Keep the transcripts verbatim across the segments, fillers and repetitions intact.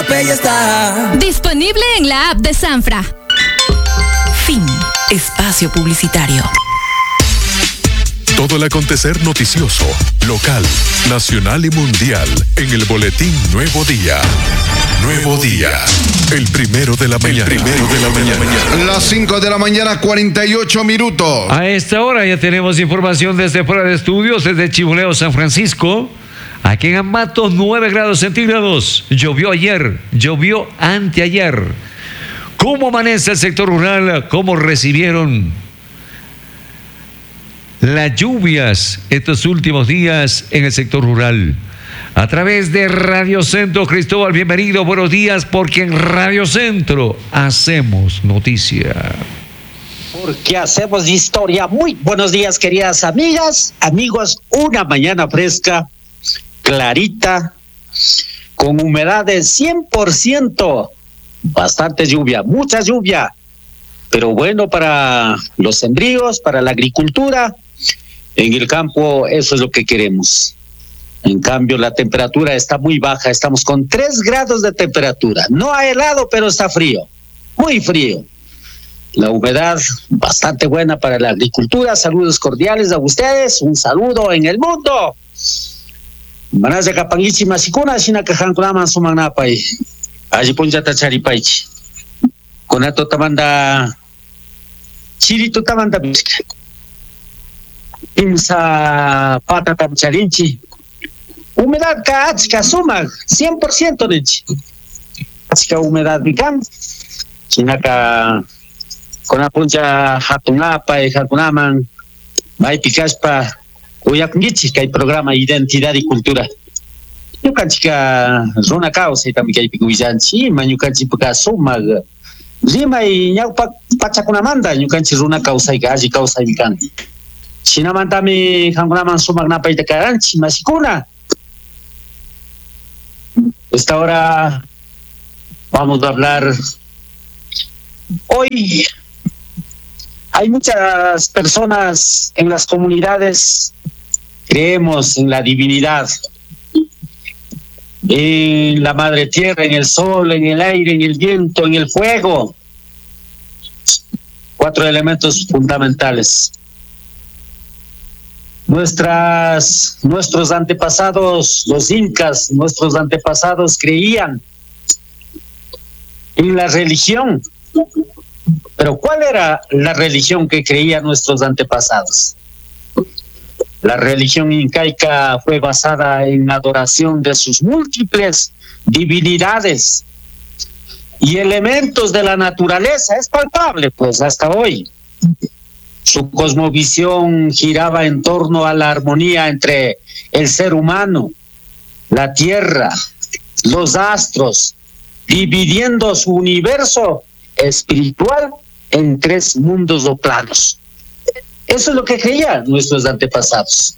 Pepe ya está disponible en la app de Sanfra. Fin. Espacio publicitario. Todo el acontecer noticioso, local, nacional y mundial en el boletín Nuevo Día. Nuevo Día, el primero de la mañana. El primero de la mañana. Las cinco de la mañana, cuarenta y ocho minutos. A esta hora ya tenemos información desde fuera de estudios, desde Chimoleo, San Francisco. Aquí en Ambato, nueve grados centígrados. Llovió ayer, llovió anteayer. ¿Cómo amanece el sector rural? ¿Cómo recibieron las lluvias estos últimos días en el sector rural? A través de Radio Centro, Cristóbal, bienvenido, buenos días, porque en Radio Centro hacemos noticia. Porque hacemos historia. Muy buenos días, queridas amigas, amigos. Una mañana fresca, clarita, con humedad del cien por ciento. Bastante lluvia, mucha lluvia, pero bueno para los sembríos, para la agricultura. En el campo eso es lo que queremos. En cambio la temperatura está muy baja, estamos con tres grados de temperatura. No ha helado, pero está frío, muy frío. La humedad bastante buena para la agricultura. Saludos cordiales a ustedes, un saludo en el mundo. Manase kapangichi masikuna shina kajankunama sumanapay. Allí punjata charipaichi. Con esto tamanda chirito tamanda bisca. Imsa pata tam charinchi. Humedad ka achka suma cien por ciento nichi. Achka humedad bikam. Chinaka con la puncha hatunapa y hakunaman. Mai pikaspa uyaknichi que hay programa Identidad y Cultura. Ñukanchika runa kawsay también kaypi willanchima ñukanchipaka sumaq rimay ñawpa pachakunamanta ñukanchik runa kawsayqa alli kawsaymi kan. Shinamantami qankunaman sumaq napayta karanchik masikuna. Esta hora vamos a hablar. Hoy hay muchas personas en las comunidades, creemos en la divinidad, en la madre tierra, en el sol, en el aire, en el viento, en el fuego. Cuatro elementos fundamentales. Nuestras, nuestros antepasados, los incas, nuestros antepasados creían en la religión. Pero ¿cuál era la religión que creían nuestros antepasados? La religión incaica fue basada en la adoración de sus múltiples divinidades y elementos de la naturaleza. Es palpable, pues, hasta hoy. Su cosmovisión giraba en torno a la armonía entre el ser humano, la tierra, los astros, dividiendo su universo espiritual en tres mundos o planos. Eso es lo que creían nuestros antepasados.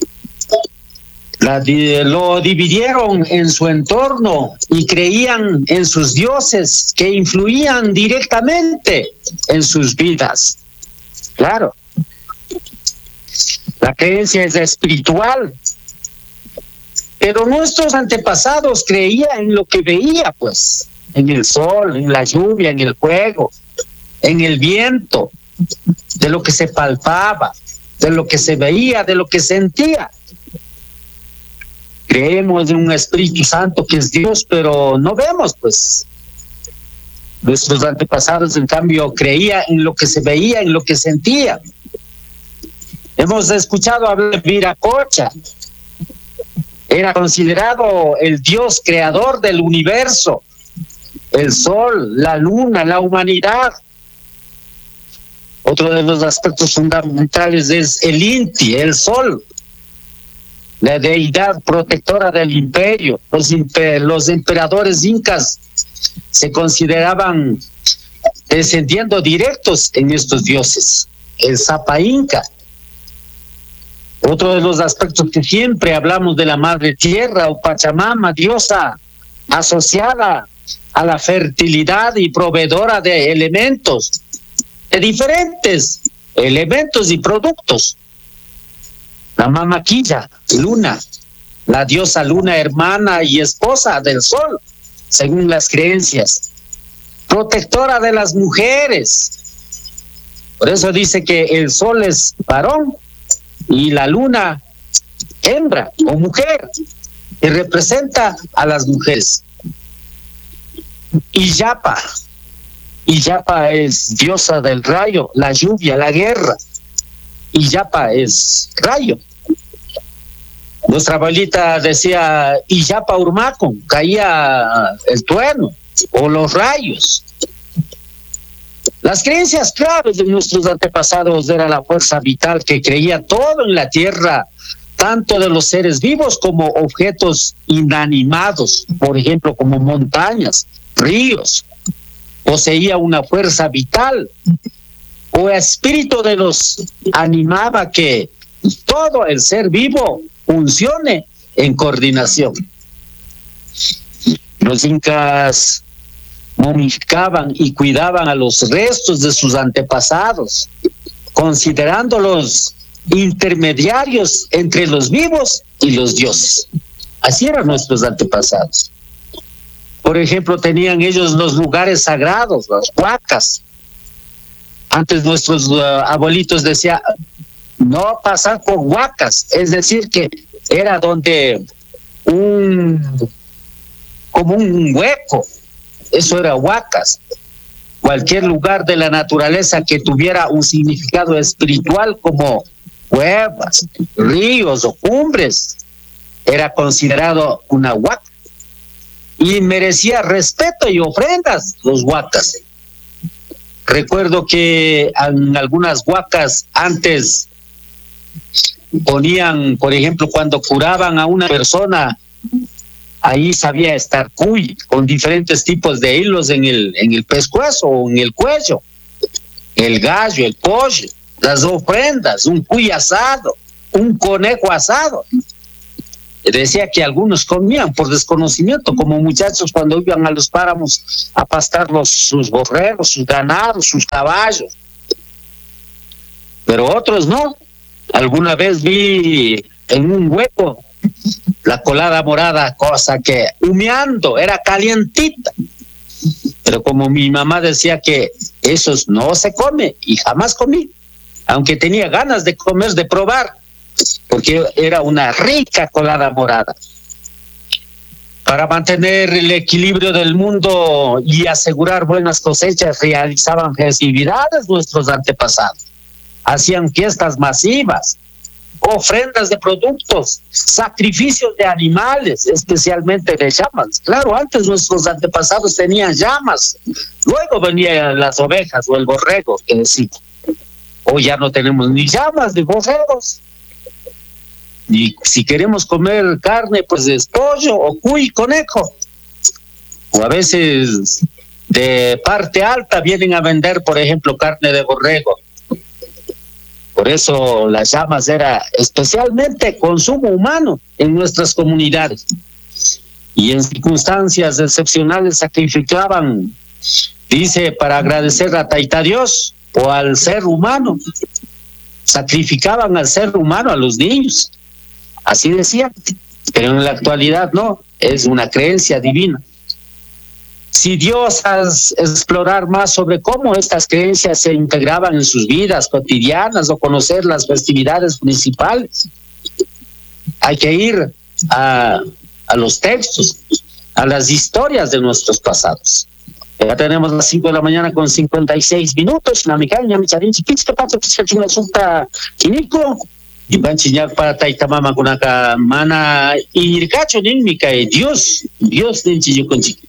La, lo dividieron en su entorno y creían en sus dioses que influían directamente en sus vidas. Claro, la creencia es espiritual, pero nuestros antepasados creían en lo que veía, pues, en el sol, en la lluvia, en el fuego, en el viento, de lo que se palpaba, de lo que se veía, de lo que sentía. Creemos en un Espíritu Santo que es Dios, pero no vemos, pues. Nuestros antepasados, en cambio, creían en lo que se veía, en lo que sentía. Hemos escuchado hablar de Viracocha. Era considerado el Dios creador del universo, el sol, la luna, la humanidad. Otro de los aspectos fundamentales es el Inti, el sol, la deidad protectora del imperio. Los, imper- los emperadores incas se consideraban descendiendo directos en estos dioses, el Zapa Inca. Otro de los aspectos que siempre hablamos de la madre tierra o Pachamama, diosa asociada a la fertilidad y proveedora de elementos, de diferentes elementos y productos. La Mamaquilla, luna, la diosa luna hermana y esposa del sol. según las creencias, protectora de las mujeres. Por eso dice que el sol es varón y la luna hembra o mujer, que representa a las mujeres. Illapa, Illapa es diosa del rayo, la lluvia, la guerra. Illapa es rayo. Nuestra abuelita decía Illapa Urmaco, caía el trueno o los rayos. Las creencias claves de nuestros antepasados era la fuerza vital que creía todo en la tierra, tanto de los seres vivos como objetos inanimados, por ejemplo, como montañas, ríos. Poseía una fuerza vital, o espíritu de los animaba que todo el ser vivo funcione en coordinación. Los incas momificaban y cuidaban a los restos de sus antepasados, considerándolos intermediarios entre los vivos y los dioses. Así eran nuestros antepasados. Por ejemplo, tenían ellos los lugares sagrados, las huacas. Antes nuestros uh, abuelitos decían, no pasar por huacas, es decir, que era donde un, como un hueco, eso era huacas. Cualquier lugar de la naturaleza que tuviera un significado espiritual como cuevas, ríos o cumbres, era considerado una huaca. Y merecía respeto y ofrendas los huacas. Recuerdo que en algunas huacas antes ponían, por ejemplo, cuando curaban a una persona, ahí sabía estar cuy, con diferentes tipos de hilos en el, en el pescuezo o en el cuello, el gallo, el pollo, las ofrendas, un cuy asado, un conejo asado. Decía que algunos comían por desconocimiento, como muchachos cuando iban a los páramos a pastar los, sus borregos, sus ganados, sus caballos. Pero otros no. Alguna vez vi en un hueco la colada morada, cosa que humeando, era calientita. Pero como mi mamá decía que eso no se come, y jamás comí, aunque tenía ganas de comer, de probar, porque era una rica colada morada. Para mantener el equilibrio del mundo y asegurar buenas cosechas, realizaban festividades nuestros antepasados. Hacían fiestas masivas, ofrendas de productos, sacrificios de animales, especialmente de llamas. Claro, antes nuestros antepasados tenían llamas, luego venían las ovejas o el borrego, que decir, hoy ya no tenemos ni llamas ni borregos. Y si queremos comer carne, pues es pollo o cuy, conejo. O a veces de parte alta vienen a vender, por ejemplo, carne de borrego. Por eso las llamas era especialmente consumo humano en nuestras comunidades. Y en circunstancias excepcionales sacrificaban, dice, para agradecer a Taita Dios o al ser humano. Sacrificaban al ser humano, a los niños. Así decía, pero en la actualidad no, es una creencia divina. Si Dios has explorar más sobre cómo estas creencias se integraban en sus vidas cotidianas o conocer las festividades principales, hay que ir a, a los textos, a las historias de nuestros pasados. Ya tenemos las cinco de la mañana con cincuenta y seis minutos. La micaña, mi charín, chiquito, pato, chiquito, resulta químico. Y van a enseñar para Taita Mama con acá, mana, y cacho, ninmica, Dios, Dios, ninchi, con chiquito.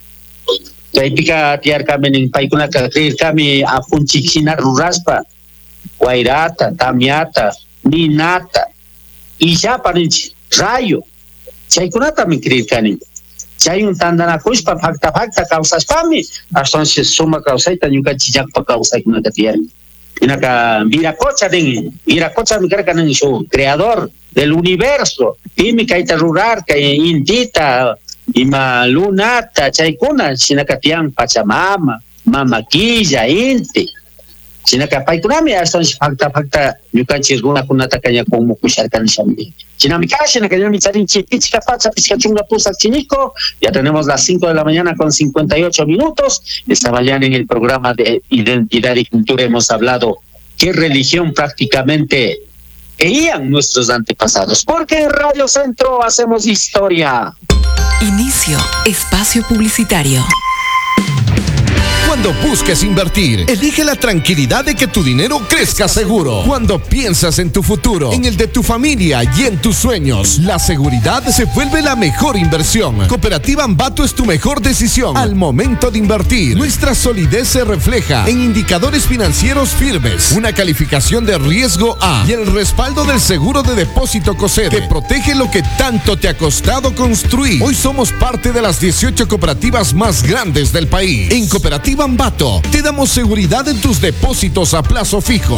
Taipika tiar kami ning paikuna ka creer kami apun chiquina ruraspa, guairata, tamiata, ninata, y ya parinchi, rayo. Chaikunata mi creer kani. Chay un tandana kushpa, fakta fakta, causas pami, hasta se suma causaita, yuka chichak pa causai kuna ka tiar. Inaka Viracocha ning, Viracocha mi creer kani show, creador del universo, pimi kaita rurar, kay indita, ima lunata chaykuna shinakatian Pachamama, Mamaquilla, Inti. China que paikunami hasta fakta fakta yukanchis guna kunata kanya con mukushar kan shambi. China mi kashi na kanya mi tsarin chipichka facha pisca chunga pusa chinico. Ya tenemos las cinco de la mañana con cincuenta y ocho minutos. Esta mañana en el programa de Identidad y Cultura hemos hablado qué religión prácticamente veían nuestros antepasados. Porque en Radio Centro hacemos historia. Inicio espacio publicitario. Cuando busques invertir, elige la tranquilidad de que tu dinero crezca seguro. Cuando piensas en tu futuro, en el de tu familia y en tus sueños, la seguridad se vuelve la mejor inversión. Cooperativa Ambato es tu mejor decisión al momento de invertir. Nuestra solidez se refleja en indicadores financieros firmes, una calificación de riesgo A y el respaldo del seguro de depósito COSEDE que protege lo que tanto te ha costado construir. Hoy somos parte de las dieciocho cooperativas más grandes del país. En Cooperativa Ambato te damos seguridad en tus depósitos a plazo fijo.